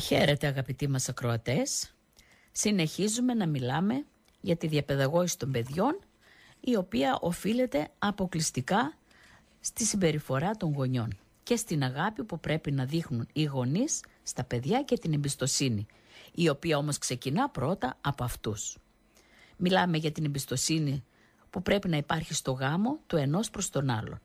Χαίρετε αγαπητοί μας ακροατές. Συνεχίζουμε να μιλάμε για τη διαπαιδαγώγηση των παιδιών, η οποία οφείλεται αποκλειστικά στη συμπεριφορά των γονιών και στην αγάπη που πρέπει να δείχνουν οι γονείς στα παιδιά και την εμπιστοσύνη, η οποία όμως ξεκινά πρώτα από αυτούς. Μιλάμε για την εμπιστοσύνη που πρέπει να υπάρχει στο γάμο του ενός προς τον άλλον.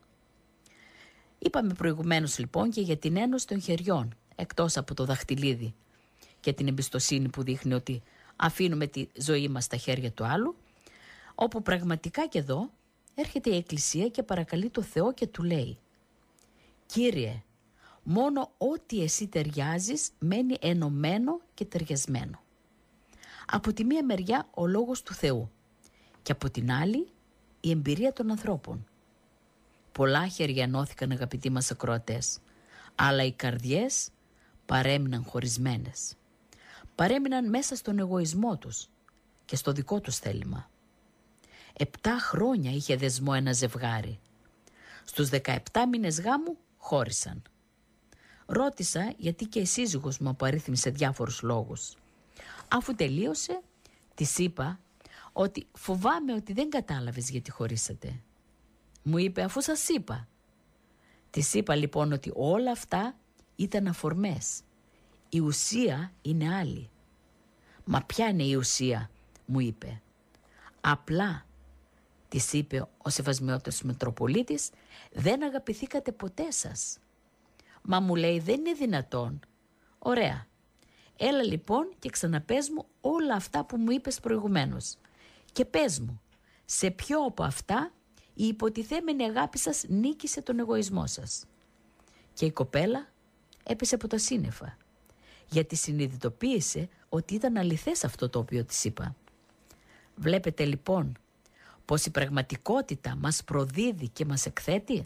Είπαμε προηγουμένως λοιπόν και για την ένωση των χεριών, εκτός από το δαχτυλίδι και την εμπιστοσύνη που δείχνει ότι αφήνουμε τη ζωή μας στα χέρια του άλλου, όπου πραγματικά και εδώ έρχεται η Εκκλησία και παρακαλεί το Θεό και του λέει: «Κύριε, μόνο ό,τι εσύ ταιριάζεις μένει ενωμένο και ταιριασμένο». Από τη μία μεριά ο λόγος του Θεού και από την άλλη η εμπειρία των ανθρώπων. Πολλά χέρια ενώθηκαν αγαπητοί μας ακροατές, αλλά οι καρδιές παρέμειναν χωρισμένες. Παρέμειναν μέσα στον εγωισμό τους και στο δικό τους θέλημα. 7 χρόνια είχε δεσμό ένα ζευγάρι. Στους 17 μήνες γάμου χώρισαν. Ρώτησα γιατί και η σύζυγος μου απαρίθμησε διάφορους λόγους. Αφού τελείωσε, της είπα ότι φοβάμαι ότι δεν κατάλαβες γιατί χωρίσατε. Μου είπε, αφού σας είπα. Της είπα λοιπόν ότι όλα αυτά ήταν αφορμές. Η ουσία είναι άλλη. Μα ποια είναι η ουσία, μου είπε. Απλά, της είπε ο Σεβασμιότατος Μητροπολίτης, δεν αγαπηθήκατε ποτέ σας. Μα μου λέει, δεν είναι δυνατόν. Ωραία. Έλα λοιπόν και ξαναπες μου όλα αυτά που μου είπες προηγουμένως. Και πες μου, σε ποιο από αυτά η υποτιθέμενη αγάπη σας νίκησε τον εγωισμό σας. Και η κοπέλα έπεσε από τα σύννεφα, γιατί συνειδητοποίησε ότι ήταν αληθές αυτό το οποίο της είπα. Βλέπετε λοιπόν πως η πραγματικότητα μας προδίδει και μας εκθέτει.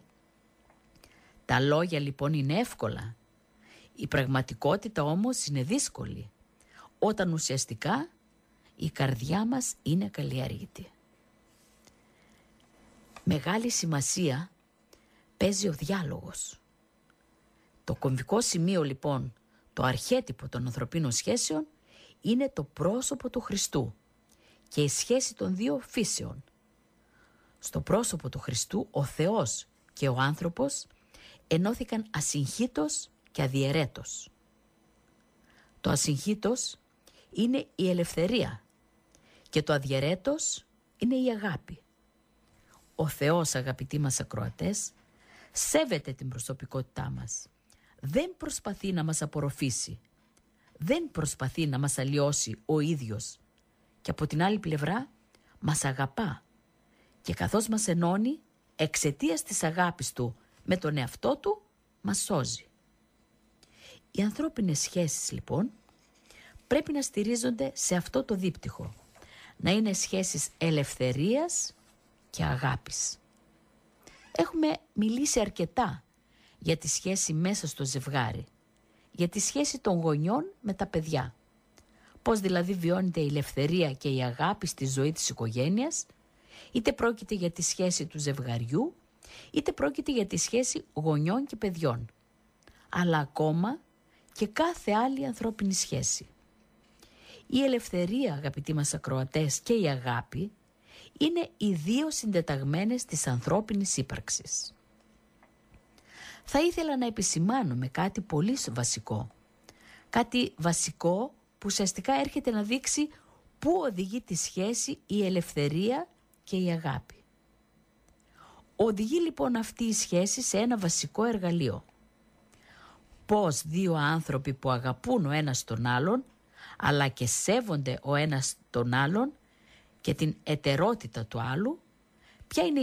Τα λόγια λοιπόν είναι εύκολα. Η πραγματικότητα όμως είναι δύσκολη, όταν ουσιαστικά η καρδιά μας είναι καλλιέργητη. Μεγάλη σημασία παίζει ο διάλογος. Το κομβικό σημείο λοιπόν, το αρχέτυπο των ανθρωπίνων σχέσεων, είναι το πρόσωπο του Χριστού και η σχέση των δύο φύσεων. Στο πρόσωπο του Χριστού ο Θεός και ο άνθρωπος ενώθηκαν ασυγχύτως και αδιαιρέτως. Το ασυγχύτως είναι η ελευθερία και το αδιαιρέτως είναι η αγάπη. Ο Θεός, αγαπητοί μας ακροατές, σέβεται την προσωπικότητά μας. Δεν προσπαθεί να μας απορροφήσει. Δεν προσπαθεί να μας αλλοιώσει ο ίδιος. Και από την άλλη πλευρά μας αγαπά. Και καθώς μας ενώνει, εξαιτίας της αγάπης του με τον εαυτό του, μας σώζει. Οι ανθρώπινες σχέσεις λοιπόν πρέπει να στηρίζονται σε αυτό το δίπτυχο. Να είναι σχέσεις ελευθερίας και αγάπης. Έχουμε μιλήσει αρκετά για τη σχέση μέσα στο ζευγάρι, για τη σχέση των γονιών με τα παιδιά. Πώς δηλαδή βιώνεται η ελευθερία και η αγάπη στη ζωή της οικογένειας, είτε πρόκειται για τη σχέση του ζευγαριού, είτε πρόκειται για τη σχέση γονιών και παιδιών, αλλά ακόμα και κάθε άλλη ανθρώπινη σχέση. Η ελευθερία, αγαπητοί μας ακροατές, και η αγάπη είναι οι δύο συντεταγμένες της ανθρώπινης ύπαρξης. Θα ήθελα να επισημάνω με κάτι πολύ βασικό. Κάτι βασικό που ουσιαστικά έρχεται να δείξει πού οδηγεί τη σχέση η ελευθερία και η αγάπη. Οδηγεί λοιπόν αυτή η σχέση σε ένα βασικό εργαλείο. Πώς δύο άνθρωποι που αγαπούν ο ένας τον άλλον, αλλά και σέβονται ο ένας τον άλλον και την ετερότητα του άλλου, ποια είναι